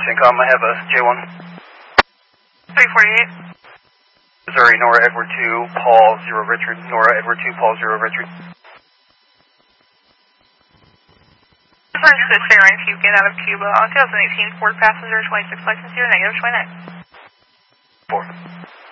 CENTCOM, I have a J1. 348. Missouri, Nora Edward 2, Paul 0 Richard, Nora Edward 2, Paul 0 Richard. Missouri 6 Airline Cuban out of Cuba on 2018 Ford passenger 26 license here, -29. 4.